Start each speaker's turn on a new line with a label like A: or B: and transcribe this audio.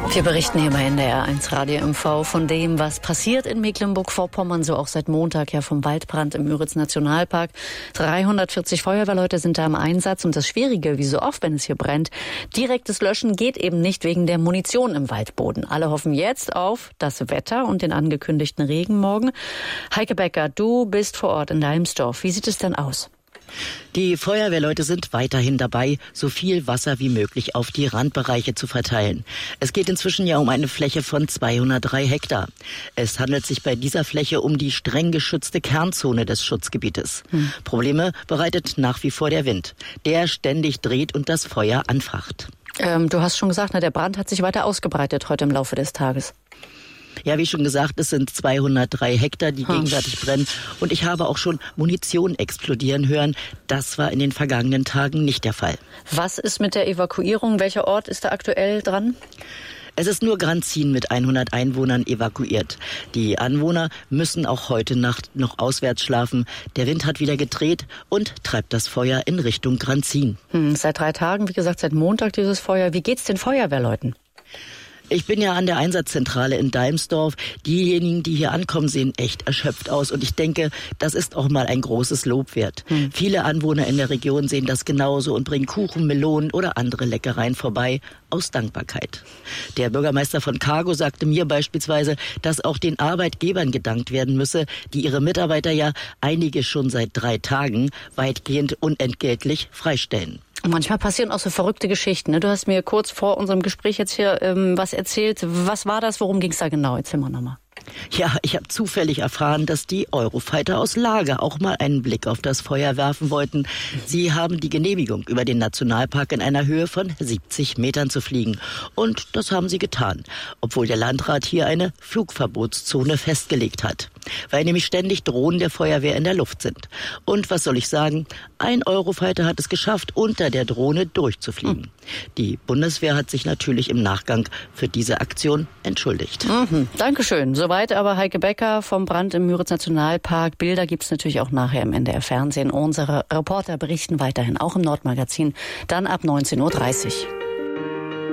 A: Wir berichten hier bei NDR1 Radio MV von dem, was passiert in Mecklenburg-Vorpommern, so auch seit Montag ja vom Waldbrand im Müritz-Nationalpark. 340 Feuerwehrleute sind da im Einsatz und das Schwierige, wie so oft, wenn es hier brennt, direktes Löschen geht eben nicht wegen der Munition im Waldboden. Alle hoffen jetzt auf das Wetter und den angekündigten Regen morgen. Heike Becker, du bist vor Ort in Leimsdorf. Wie sieht es denn aus?
B: Die Feuerwehrleute sind weiterhin dabei, so viel Wasser wie möglich auf die Randbereiche zu verteilen. Es geht inzwischen ja um eine Fläche von 203 Hektar. Es handelt sich bei dieser Fläche um die streng geschützte Kernzone des Schutzgebietes. Probleme bereitet nach wie vor der Wind, der ständig dreht und das Feuer anfacht.
A: Du hast schon gesagt, der Brand hat sich weiter ausgebreitet heute im Laufe des Tages.
B: Ja, wie schon gesagt, es sind 203 Hektar, die gegenwärtig brennen. Und ich habe auch schon Munition explodieren hören. Das war in den vergangenen Tagen nicht der Fall.
A: Was ist mit der Evakuierung? Welcher Ort ist da aktuell dran?
B: Es ist nur Granzin mit 100 Einwohnern evakuiert. Die Anwohner müssen auch heute Nacht noch auswärts schlafen. Der Wind hat wieder gedreht und treibt das Feuer in Richtung Granzin.
A: Seit 3 Tagen, wie gesagt, seit Montag dieses Feuer. Wie geht's den Feuerwehrleuten?
B: Ich bin ja an der Einsatzzentrale in Deimsdorf. Diejenigen, die hier ankommen, sehen echt erschöpft aus. Und ich denke, das ist auch mal ein großes Lob wert. Viele Anwohner in der Region sehen das genauso und bringen Kuchen, Melonen oder andere Leckereien vorbei aus Dankbarkeit. Der Bürgermeister von Cargo sagte mir beispielsweise, dass auch den Arbeitgebern gedankt werden müsse, die ihre Mitarbeiter ja einige schon seit 3 Tagen weitgehend unentgeltlich freistellen.
A: Und manchmal passieren auch so verrückte Geschichten. Ne? Du hast mir kurz vor unserem Gespräch jetzt hier was erzählt. Was war das? Worum ging es da genau? Erzähl mal nochmal.
B: Ja, ich habe zufällig erfahren, dass die Eurofighter aus Lager auch mal einen Blick auf das Feuer werfen wollten. Sie haben die Genehmigung, über den Nationalpark in einer Höhe von 70 Metern zu fliegen. Und das haben sie getan, obwohl der Landrat hier eine Flugverbotszone festgelegt hat. Weil nämlich ständig Drohnen der Feuerwehr in der Luft sind. Und was soll ich sagen? Ein Eurofighter hat es geschafft, unter der Drohne durchzufliegen. Die Bundeswehr hat sich natürlich im Nachgang für diese Aktion entschuldigt.
A: Dankeschön. Soweit aber Heike Becker vom Brand im Müritz-Nationalpark. Bilder gibt's natürlich auch nachher im NDR-Fernsehen. Unsere Reporter berichten weiterhin, auch im Nordmagazin, dann ab 19:30 Uhr.